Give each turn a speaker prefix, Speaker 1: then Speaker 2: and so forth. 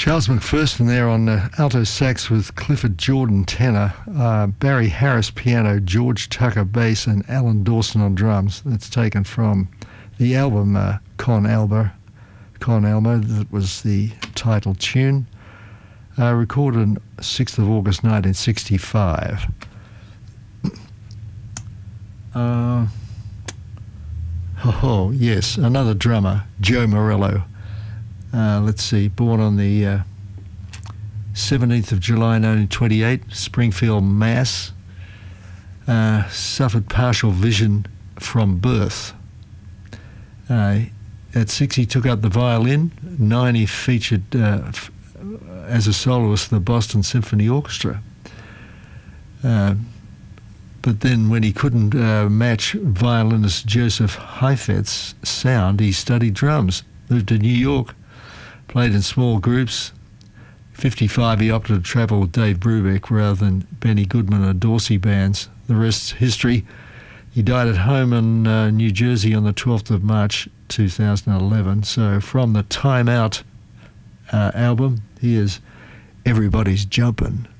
Speaker 1: Charles McPherson there on alto sax with Clifford Jordan tenor, Barry Harris piano, George Tucker bass, and Alan Dawson on drums. That's taken from the album Con Alma. That was the title tune. Recorded on 6th of August 1965. Yes, another drummer, Joe Morello. Let's see, born on the 17th of July 1928, Springfield, Mass. Suffered partial vision from birth. At 6 he took up the violin. 9 he featured as a soloist in the Boston Symphony Orchestra. But then when he couldn't match violinist Joseph Heifetz's sound, he studied drums, moved to New York, played in small groups. 55 he opted to travel with Dave Brubeck rather than Benny Goodman or Dorsey bands. The rest's history. He died at home in New Jersey on the 12th of March 2011. So from the Time Out album, here's Everybody's Jumpin'.